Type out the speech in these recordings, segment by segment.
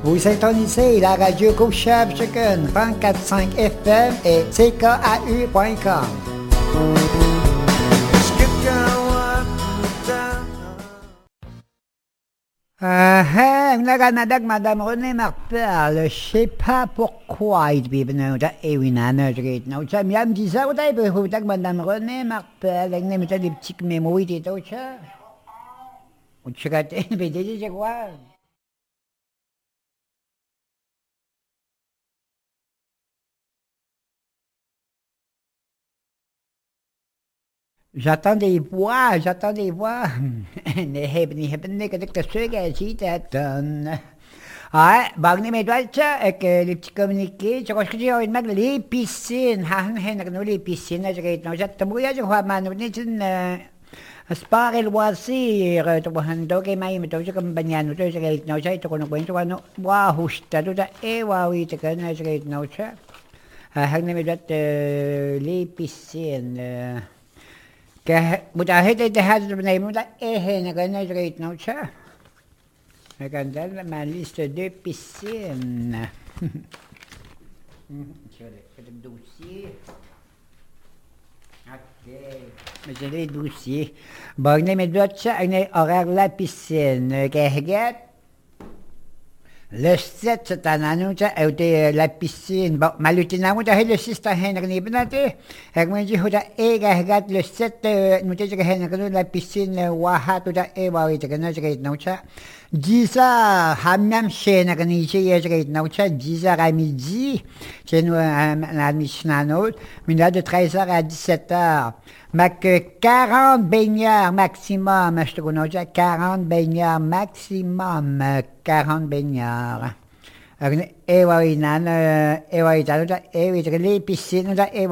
Vous syntonisez la radio Couchable Chicken 24.5 FM et ckau.com. Naganadag Madame René Martel, je sais pas pourquoi il vit venu de Ewinana, je sais pas. Ça me disait, où t'as eu Madame René Martel, elle n'a pas des petites mémoires et tout ça. Ou tu sais, mais c'est quoi? J'attends des voix, j'attends des voix. Ni hebben niet dat ik dat zeggen, ziet het dan. Ah, bang niet met wat ik les petits communiqués, je crois que j'ai envie de mettre les piscines, han hen nou les piscines, je weet nou, zet de moeite, je gaat maar niet een sport et loisir, tu vois, donc et mai, tu sais comme banyan, tu sais que nou, je te connais pas, tu vois, nou, wa husta, tu da e wa oui, tu connais, je weet nou, ça. Han niet met dat les piscines. Mutta heti tehdään semmoinen, mutta eihän ne reit nou ça. Ik kan dan mijn liste de piscine. Sorry, het dossier. Oké, met een dossier. Maar neem het dat ze een horaire la piscine. Kijk. Le 7, c'est un annonce de la piscine. Bon, ma lutina, moi, t'as le 6, t'as Henry Benate. Et moi, j'ai dit, regarde le 7, nous t'as dit, Henry, la piscine, Waha, tout à Ewa, t'as gagné, j'ai dit, non, ça. 10 heures, Hamam, chez Henry, j'ai dit, non, ça, 10 heures à midi, chez nous, à Mishnanot, mais là, de 13 heures à 17 heures. Mais que 40 baigneurs maximum, je te connais, 40 baigneurs maximum, 40 baigneurs. Les piscines,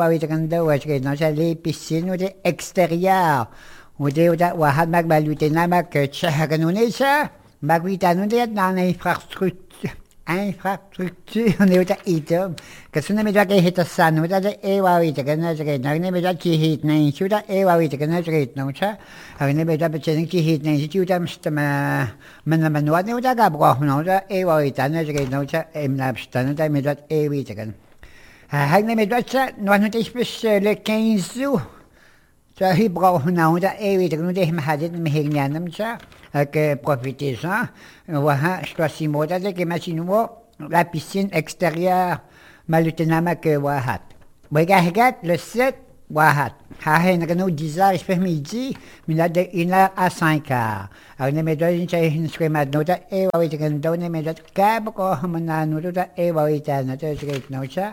les piscines extérieures. Ou des wahad magbalutena mak tchaganunesa, magwitanundet dans l'infrastructure. Infrastructure, on est au item. Qu'est-ce qu'on a mis là qui est ça? Nous avons oui, c'est que nous avons mis là qui est non, tu as oui, c'est que nous avons non, ça. On a mis là petit qui est non, tu as manuat, nous avons gabroch, non, oui, c'est que nous avons ça, et nous avons mis là oui, c'est que. On a mis là ça, nous avons le 15 août. Ça, il braucht non, da oui, c'est que nous avons mis là ça. Que profitez-en. Voilà, je dois s'y montrer que imaginez-moi la piscine extérieure, malutinama que wahat. Regarde, le 7, wahat. Nous 10 heures, il fait midi, mais là, de 1 heure à 5 heures. Alors, nous mettons une schéma de note, et oui, c'est que nous mettons câble, comme on a nous, et oui, c'est notre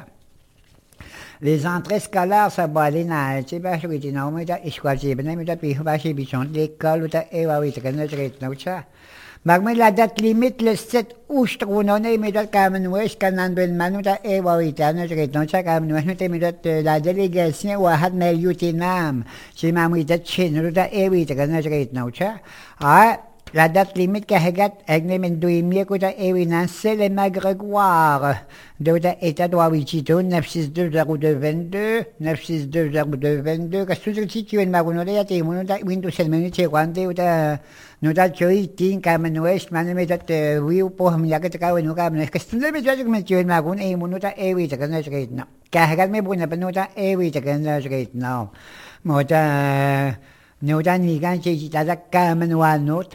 les entrées scolaires, ça va aller dans, tu sais, je vais dire, non, mais je choisis, mais puis, je vais chez l'école, et oui, c'est que nous, ça. Mais la date limite, le 7 août, je trouve, non, mais là, quand même, je canne ben manu, et oui, c'est ça, quand même, mais la délégation, ou à Meljutinam, c'est ma mouille de Chine, et oui, c'est que ça. Ah, la date limite que j'ai mis douimie que c'est le Magrégoire. De l'état de Wawitito, 9620222, 9620222, que ce que tu es magonolé à tes monoda, Windows 7 minutes, et quand tu as noté, tin, Kamenouest, Manamedat, oui, ou pour Miakaka, ou Nukam, que tu ne veux tu es magon, et monota, et oui, c'est que je rate now. Car me bonne panota, et oui, c'est que je rate now. Mota, Notan, Nigan, c'est à Kamenoanot.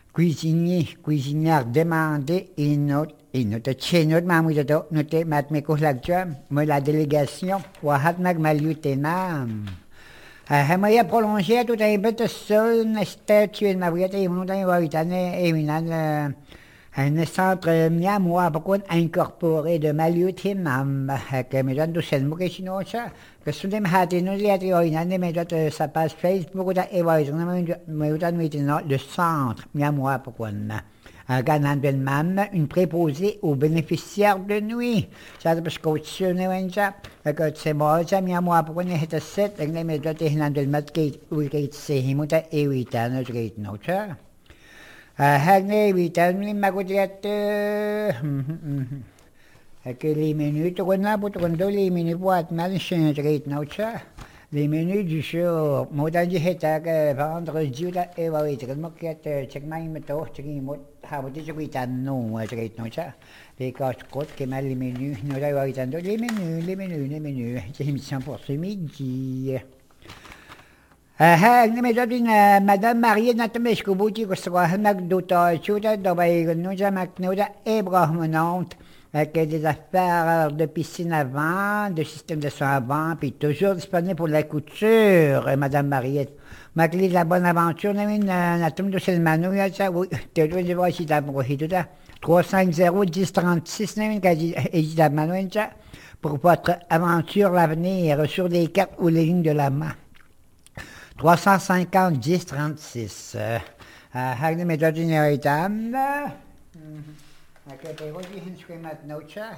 Cuisinière demandé une note chez notre maman de noter matmeko lagjam, moi la délégation, wahat magmalutenam. Moi prolongé tout un peu de seul, statue de ma voyette et mon temps et un centre mia moi beaucoup incorporé de malutenam, que me donne doucement moque sinon ça. Que ce n'est pas des nous y a une année, mais ça passe Facebook, et voilà, le centre, moi, pourquoi gagnant de même, une préposée aux bénéficiaires de nuit. Ça, parce que tu sais, que c'est moi, ça, moi, pourquoi il y a 7, et les méthodes de mettre qui c'est, il m'a dit, et oui, t'as un autre non, ça. Hagne, oui, t'as une magoudiette. Que les minutes, on a pour les minutes, what, mal, change rate, non, ça. Les menus du jour. Modan di hetag vendredi da ewa itagan mo kiat check mai meto chegi mot haboti chegi tanno chegi no cha. Les casse-croûtes qui mal les menus. Nous là ewa itando les menus. C'est émission pour ce midi. Ah, ne me donne Madame Marie Natamescu Bouti que soit anecdote chuta dobai nous ja maknouda Ebrahmonant. Avec des affaires de piscine avant, de système de soins avant, puis toujours disponible pour la couture, Madame Mariette. Macli la bonne aventure, n'a tout de ce manou, ça, oui, tu dois voir si t'as broché tout ça. 350 10 36, n'a dit la manou, ça, pour votre aventure l'avenir sur les cartes ou les lignes de la main. 350 10 36. Hagne méthode générale. Okay, what do you scream at Nocha?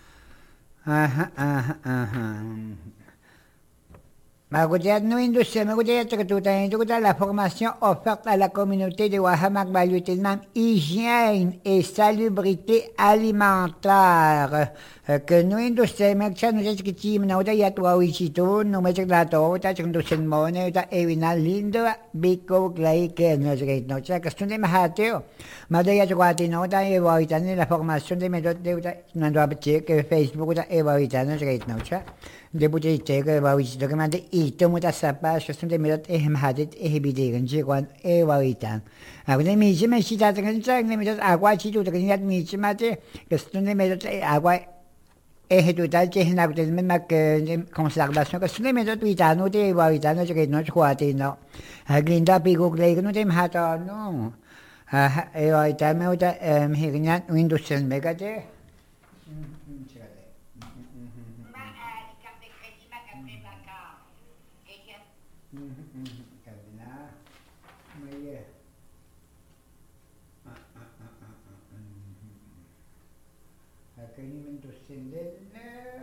La formation offerte à la communauté de Wahamak Balutinam, hygiène et salubrité alimentaire. Que nous industrie mercha nous esquitim na uda yatwa wichito no mechak lato ta chang dusen mo ne uda ewina lindo biko glai que no es no cha kastunde mahateo madaya chwati no uda ewa itane la formation de méthode de uda nando abche que Facebook uda ewa itane es no cha de bute che que ewa wichito que mande ito muta sapa kastunde méthode e mahadet e bidigan je kwan ewa itan agune mi je me sita tan chang ne méthode agua chito de que mi je mate kastunde méthode agua total che na que même que conservation que sune me do itano de wa itano che no chuati no aglinda pigo que no tem hata no e wa itame uta hignan windows mega de Accoglimento stendente.